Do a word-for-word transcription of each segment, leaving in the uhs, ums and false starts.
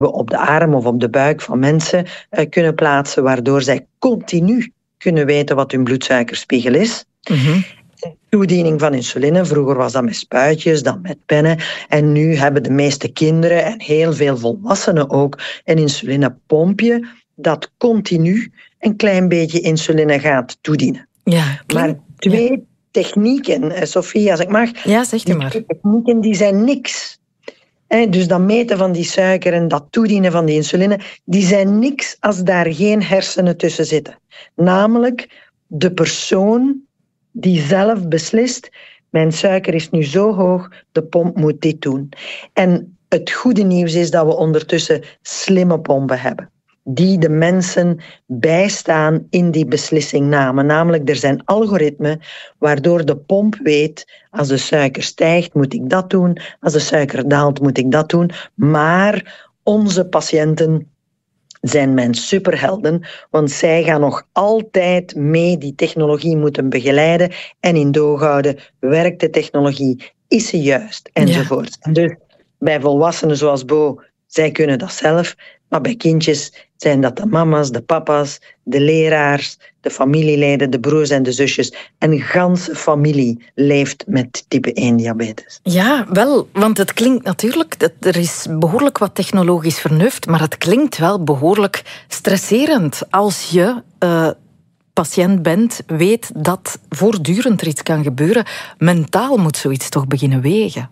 we op de arm of op de buik van mensen uh, kunnen plaatsen, waardoor zij continu kunnen weten wat hun bloedsuikerspiegel is. Mm-hmm. Toediening van insuline. Vroeger was dat met spuitjes, dan met pennen. En nu hebben de meeste kinderen en heel veel volwassenen ook een insulinepompje dat continu een klein beetje insuline gaat toedienen. Ja, maar twee ja. technieken, Sophie, als ik mag, ja, zeg je maar. Die technieken die zijn niks. Dus dat meten van die suiker en dat toedienen van die insuline, die zijn niks als daar geen hersenen tussen zitten. Namelijk de persoon die zelf beslist, mijn suiker is nu zo hoog, de pomp moet dit doen. En het goede nieuws is dat we ondertussen slimme pompen hebben, die de mensen bijstaan in die beslissingname. Namelijk, er zijn algoritmen waardoor de pomp weet, als de suiker stijgt, moet ik dat doen. Als de suiker daalt, moet ik dat doen. Maar onze patiënten zijn mijn superhelden, want zij gaan nog altijd mee die technologie moeten begeleiden en in doog houden, werkt de technologie, is ze juist, enzovoort. Ja. Dus bij volwassenen zoals Bo, zij kunnen dat zelf, maar bij kindjes zijn dat de mama's, de papa's, de leraars, de familieleden, de broers en de zusjes. Een ganse familie leeft met type één diabetes. Ja, wel, want het klinkt natuurlijk, dat er is behoorlijk wat technologisch vernuft, maar het klinkt wel behoorlijk stresserend als je uh, patiënt bent, weet dat voortdurend er iets kan gebeuren. Mentaal moet zoiets toch beginnen wegen.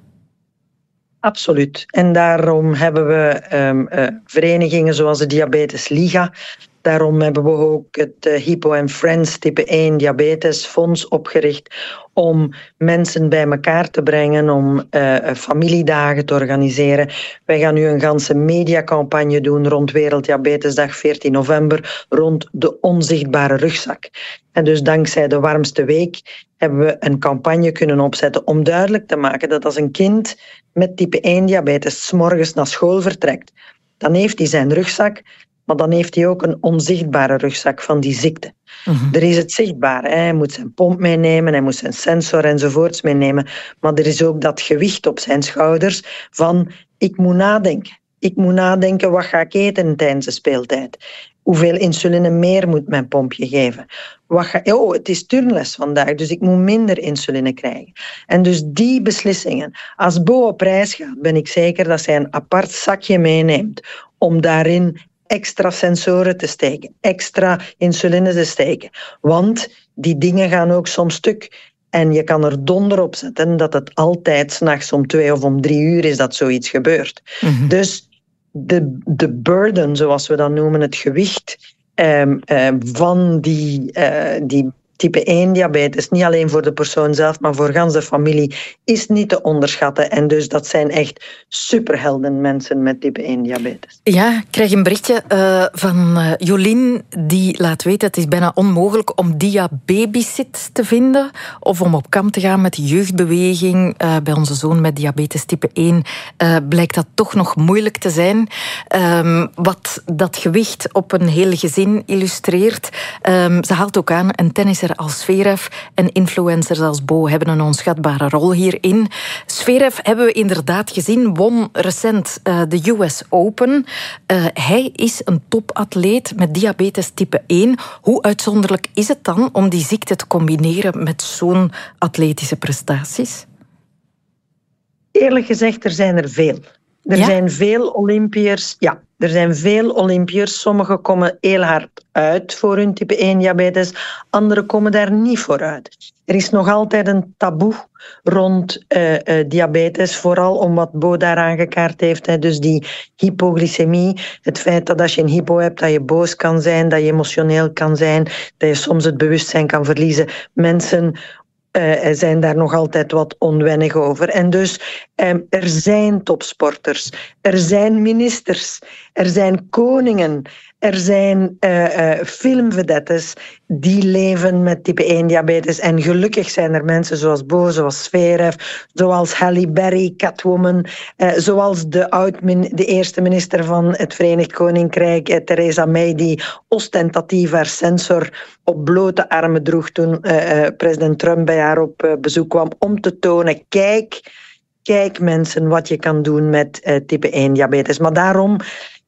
Absoluut. En daarom hebben we um, uh, verenigingen zoals de Diabetes Liga. Daarom hebben we ook het uh, Hypo and Friends type één diabetesfonds opgericht om mensen bij elkaar te brengen, om uh, familiedagen te organiseren. Wij gaan nu een ganse mediacampagne doen rond Werelddiabetesdag veertien november, rond de onzichtbare rugzak. En dus dankzij de warmste week hebben we een campagne kunnen opzetten om duidelijk te maken dat als een kind met type één diabetes 's morgens naar school vertrekt, dan heeft hij zijn rugzak, maar dan heeft hij ook een onzichtbare rugzak van die ziekte. Mm-hmm. Er is het zichtbare. Hè. Hij moet zijn pomp meenemen, hij moet zijn sensor enzovoorts meenemen. Maar er is ook dat gewicht op zijn schouders van ik moet nadenken. Ik moet nadenken, wat ga ik eten tijdens de speeltijd? Hoeveel insuline meer moet mijn pompje geven? Wat ga, oh, het is turnles vandaag, dus ik moet minder insuline krijgen. En dus die beslissingen. Als Bo op reis gaat, ben ik zeker dat zij een apart zakje meeneemt om daarin extra sensoren te steken, extra insuline te steken. Want die dingen gaan ook soms stuk. En je kan er donder op zetten dat het altijd 's nachts om twee of om drie uur is dat zoiets gebeurt. Mm-hmm. Dus de, de burden, zoals we dat noemen, het gewicht um, um, van die, uh, die type één diabetes, niet alleen voor de persoon zelf, maar voor gans de familie, is niet te onderschatten. En dus dat zijn echt superhelden mensen met type één diabetes. Ja, ik krijg een berichtje uh, van uh, Jolien, die laat weten het is bijna onmogelijk om diababysit te vinden of om op kamp te gaan met de jeugdbeweging. Uh, bij onze zoon met diabetes type één uh, blijkt dat toch nog moeilijk te zijn. Um, wat dat gewicht op een heel gezin illustreert. Um, ze haalt ook aan, een tennisser als Zverev en influencers als Bo hebben een onschatbare rol hierin. Zverev hebben we inderdaad gezien, won recent uh, de U S Open. Uh, hij is een topatleet met diabetes type één. Hoe uitzonderlijk is het dan om die ziekte te combineren met zo'n atletische prestaties? Eerlijk gezegd, er zijn er veel. Er ja? zijn veel Olympiërs, ja, er zijn veel Olympiërs. Sommigen komen heel hard uit voor hun type één diabetes, anderen komen daar niet voor uit. Er is nog altijd een taboe rond uh, uh, diabetes, vooral om wat Bo daar aangekaart heeft. Hè. Dus die hypoglycemie, het feit dat als je een hypo hebt, dat je boos kan zijn, dat je emotioneel kan zijn, dat je soms het bewustzijn kan verliezen. Mensen Uh, zijn daar nog altijd wat onwennig over. En dus, um, er zijn topsporters, er zijn ministers, er zijn koningen, er zijn uh, uh, filmvedettes die leven met type één diabetes. En gelukkig zijn er mensen zoals Bo, zoals Zverev, zoals Halle Berry, Catwoman, uh, zoals de, oud min- de eerste minister van het Verenigd Koninkrijk, uh, Theresa May, die ostentatief haar sensor op blote armen droeg toen uh, uh, president Trump bij haar op uh, bezoek kwam, om te tonen, kijk, kijk mensen wat je kan doen met uh, type één diabetes. Maar daarom